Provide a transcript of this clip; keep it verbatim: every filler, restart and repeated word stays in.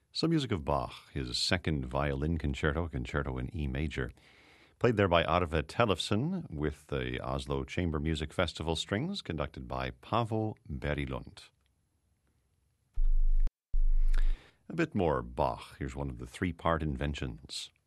Some music of Bach, his second violin concerto, concerto in E major. Played there by Arve Tellefsen with the Oslo Chamber Music Festival strings, conducted by Paavo Berilund. A bit more Bach. Here's one of the three-part inventions.